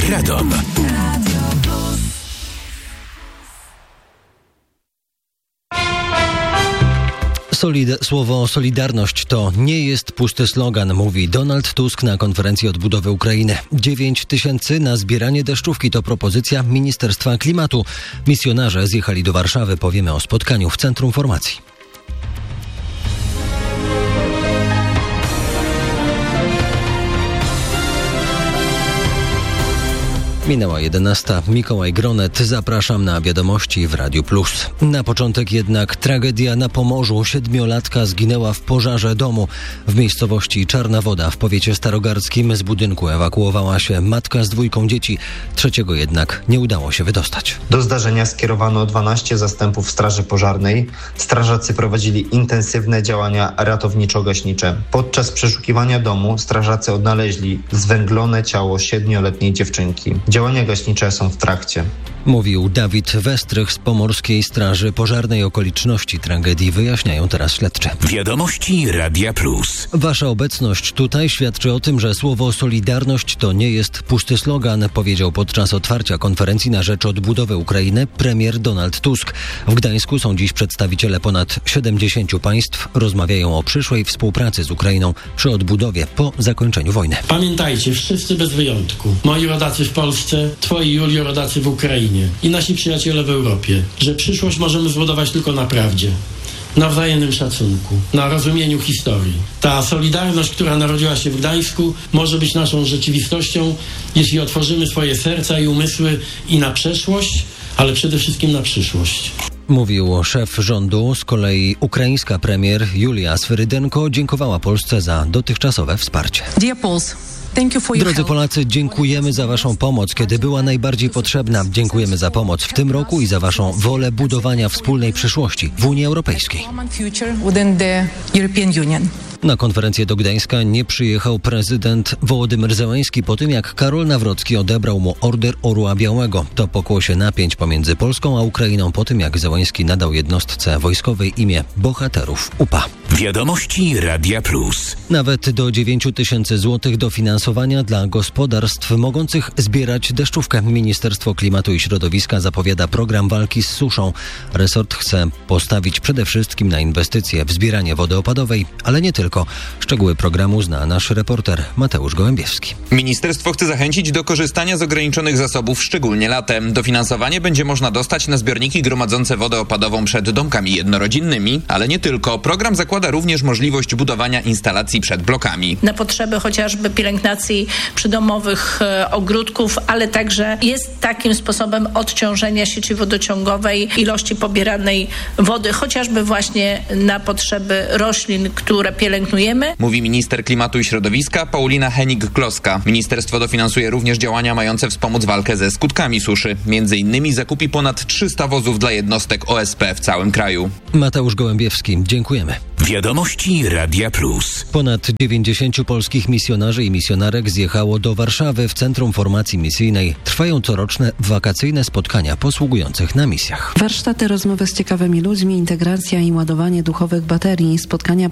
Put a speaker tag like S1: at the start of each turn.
S1: Radom.
S2: Słowo Solidarność to nie jest pusty slogan, mówi Donald Tusk na konferencji odbudowy Ukrainy. 9 000 na zbieranie deszczówki to propozycja Ministerstwa Klimatu. Misjonarze zjechali do Warszawy. Powiemy o spotkaniu w Centrum Formacji. Minęła 11. Mikołaj Gronet. Zapraszam na wiadomości w Radiu Plus. Na początek jednak tragedia na Pomorzu. 7-latka zginęła w pożarze domu. W miejscowości Czarna Woda w powiecie starogardzkim z budynku ewakuowała się matka z 2 dzieci. 3 jednak nie udało się wydostać.
S3: Do zdarzenia skierowano 12 zastępów Straży Pożarnej. Strażacy prowadzili intensywne działania ratowniczo-gaśnicze. Podczas przeszukiwania domu strażacy odnaleźli zwęglone ciało 7-letniej dziewczynki. Działania gaśnicze są w trakcie.
S2: Mówił Dawid Westrych z Pomorskiej Straży Pożarnej. Okoliczności tragedii wyjaśniają teraz śledczy.
S1: Wiadomości Radia Plus.
S2: Wasza obecność tutaj świadczy o tym, że słowo Solidarność to nie jest pusty slogan, powiedział podczas otwarcia konferencji na rzecz odbudowy Ukrainy premier Donald Tusk. W Gdańsku są dziś przedstawiciele ponad 70 państw. Rozmawiają o przyszłej współpracy z Ukrainą przy odbudowie po zakończeniu wojny.
S4: Pamiętajcie, wszyscy bez wyjątku, moi rodacy w Polsce, twoi Julio rodacy w Ukrainie i nasi przyjaciele w Europie, że przyszłość możemy zbudować tylko na prawdzie, na wzajemnym szacunku, na rozumieniu historii. Ta solidarność, która narodziła się w Gdańsku, może być naszą rzeczywistością, jeśli otworzymy swoje serca i umysły i na przeszłość, ale przede wszystkim na przyszłość.
S2: Mówił szef rządu. Z kolei ukraińska premier Julia Swyrydenko dziękowała Polsce za dotychczasowe wsparcie. Drodzy Polacy, dziękujemy za waszą pomoc, kiedy była najbardziej potrzebna. Dziękujemy za pomoc w tym roku i za waszą wolę budowania wspólnej przyszłości w Unii Europejskiej. Na konferencję do Gdańska nie przyjechał prezydent Wołodymyr Zełenski po tym, jak Karol Nawrocki odebrał mu order Orła Białego. To pokłosie napięć pomiędzy Polską a Ukrainą po tym, jak Zełenski nadał jednostce wojskowej imię Bohaterów UPA.
S1: Wiadomości Radia Plus.
S2: Nawet do 9 000 złotych dofinansowania dla gospodarstw mogących zbierać deszczówkę. Ministerstwo Klimatu i Środowiska zapowiada program walki z suszą. Resort chce postawić przede wszystkim na inwestycje w zbieranie wody opadowej, ale nie tylko. Szczegóły programu zna nasz reporter Mateusz Gołębiewski.
S5: Ministerstwo chce zachęcić do korzystania z ograniczonych zasobów, szczególnie latem. Dofinansowanie będzie można dostać na zbiorniki gromadzące wodę opadową przed domkami jednorodzinnymi, ale nie tylko. Program zakłada również możliwość budowania instalacji przed blokami.
S6: Na potrzeby chociażby pielęgnacji przydomowych ogródków, ale także jest takim sposobem odciążenia sieci wodociągowej, ilości pobieranej wody, chociażby właśnie na potrzeby roślin, które pielęgnujemy.
S5: Mówi minister klimatu i środowiska Paulina Henig-Kloska. Ministerstwo dofinansuje również działania mające wspomóc walkę ze skutkami suszy. Między innymi zakupi ponad 300 wozów dla jednostek OSP w całym kraju.
S2: Mateusz Gołębiewski, dziękujemy.
S1: Wiadomości Radia Plus.
S2: Ponad 90 polskich misjonarzy i misjonarek zjechało do Warszawy. W Centrum Formacji Misyjnej trwają coroczne wakacyjne spotkania posługujących na misjach.
S7: Warsztaty, rozmowy z ciekawymi ludźmi, integracja i ładowanie duchowych baterii, spotkania